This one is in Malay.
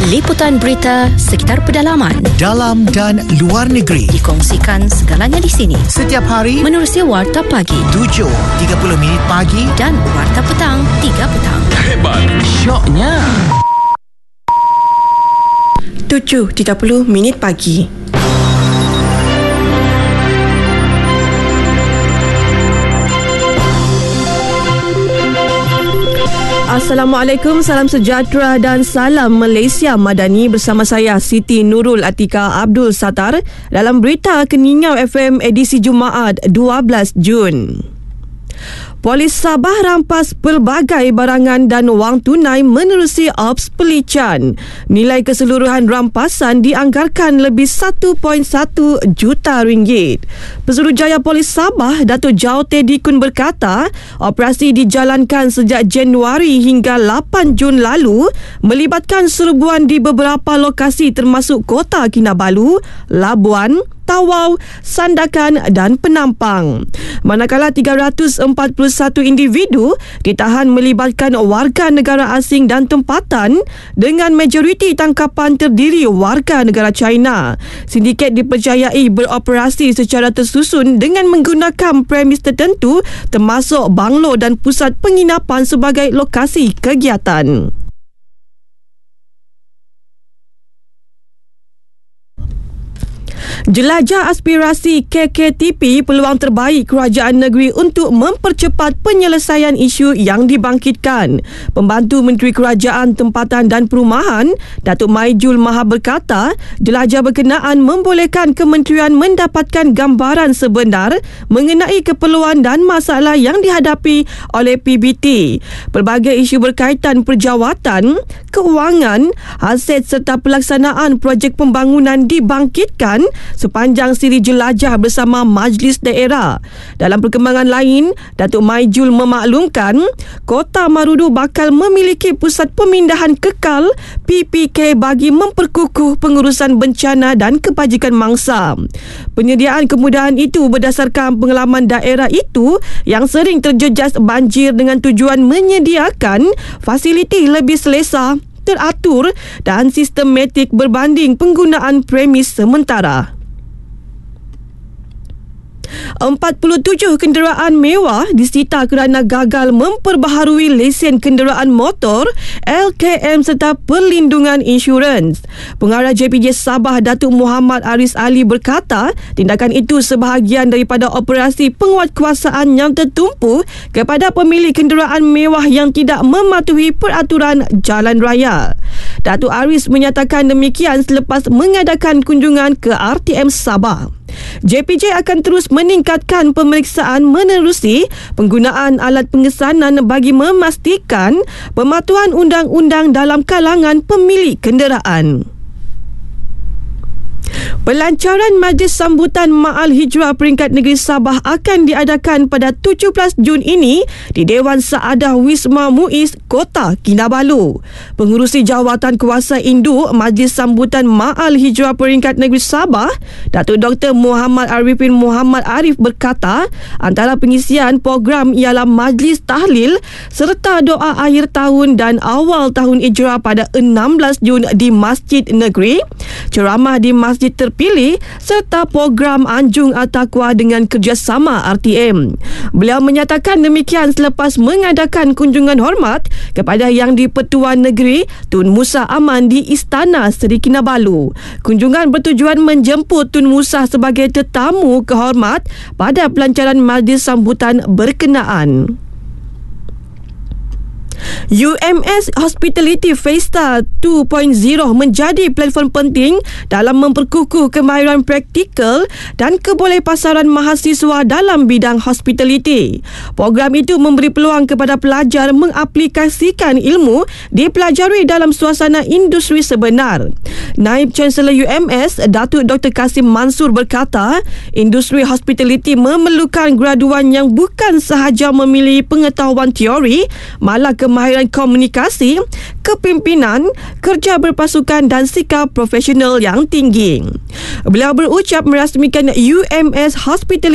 Liputan berita sekitar pedalaman, dalam dan luar negeri, dikongsikan segalanya di sini. Setiap hari menerusi Warta Pagi 7.30 minit pagi dan Warta Petang 3 petang. Hebat, syoknya 7.30 minit pagi. Assalamualaikum, salam sejahtera dan salam Malaysia Madani. Bersama saya Siti Nurul Atika Abdul Sattar dalam berita Keningau FM edisi Jumaat 12 Jun. Polis Sabah rampas pelbagai barangan dan wang tunai menerusi Ops Pelican. Nilai keseluruhan rampasan dianggarkan lebih 1.1 juta ringgit. Pesuruhjaya Polis Sabah, Datuk Jau Teddy Kun berkata, operasi dijalankan sejak Januari hingga 8 Jun lalu melibatkan serbuan di beberapa lokasi termasuk Kota Kinabalu, Labuan, Tawau, Sandakan dan Penampang. Manakala 341 individu ditahan melibatkan warga negara asing dan tempatan dengan majoriti tangkapan terdiri warga negara China. Sindiket dipercayai beroperasi secara tersusun dengan menggunakan premis tertentu termasuk banglo dan pusat penginapan sebagai lokasi kegiatan. Jelajah aspirasi KKTP peluang terbaik kerajaan negeri untuk mempercepat penyelesaian isu yang dibangkitkan. Pembantu Menteri Kerajaan Tempatan dan Perumahan, Datuk Maijul Maha berkata, jelajah berkenaan membolehkan kementerian mendapatkan gambaran sebenar mengenai keperluan dan masalah yang dihadapi oleh PBT. Pelbagai isu berkaitan perjawatan, keuangan, aset serta pelaksanaan projek pembangunan dibangkitkan sepanjang siri jelajah bersama Majlis Daerah. Dalam perkembangan lain, Datuk Maijul memaklumkan Kota Marudu bakal memiliki pusat pemindahan kekal PPK bagi memperkukuh pengurusan bencana dan kebajikan mangsa. Penyediaan kemudahan itu berdasarkan pengalaman daerah itu yang sering terjejas banjir dengan tujuan menyediakan fasiliti lebih selesa, teratur dan sistematik berbanding penggunaan premis sementara. 47 kenderaan mewah disita kerana gagal memperbaharui lesen kenderaan motor, LKM serta perlindungan insurans. Pengarah JPJ Sabah Datuk Muhammad Aris Ali berkata, tindakan itu sebahagian daripada operasi penguatkuasaan yang tertumpu kepada pemilik kenderaan mewah yang tidak mematuhi peraturan jalan raya. Datuk Aris menyatakan demikian selepas mengadakan kunjungan ke RTM Sabah. JPJ akan terus meningkatkan pemeriksaan menerusi penggunaan alat pengesanan bagi memastikan pematuhan undang-undang dalam kalangan pemilik kenderaan. Pelancaran Majlis Sambutan Ma'al Hijrah Peringkat Negeri Sabah akan diadakan pada 17 Jun ini di Dewan Saadah Wisma Muiz, Kota Kinabalu. Pengurusi Jawatan Kuasa Induk Majlis Sambutan Ma'al Hijrah Peringkat Negeri Sabah, Datuk Dr. Muhammad Arifin Muhammad Arif berkata, antara pengisian program ialah majlis tahlil serta doa akhir tahun dan awal tahun Hijrah pada 16 Jun di Masjid Negeri, ceramah di masjid terpilih serta program Anjung At-Taqwa dengan kerjasama RTM. Beliau menyatakan demikian selepas mengadakan kunjungan hormat kepada Yang di-Pertuan Negeri Tun Musa Aman di Istana Seri Kinabalu. Kunjungan bertujuan menjemput Tun Musa sebagai tetamu kehormat pada pelancaran majlis sambutan berkenaan. UMS Hospitality Festa 2.0 menjadi platform penting dalam memperkukuh kemahiran praktikal dan kebolehpasaran mahasiswa dalam bidang hospitality. Program itu memberi peluang kepada pelajar mengaplikasikan ilmu dipelajari dalam suasana industri sebenar. Naib Chancellor UMS, Datuk Dr. Kasim Mansur berkata, industri hospitality memerlukan graduan yang bukan sahaja memiliki pengetahuan teori, malah kemahiran komunikasi, kepimpinan, kerja berpasukan dan sikap profesional yang tinggi. Beliau berucap merasmikan UMS Hospitality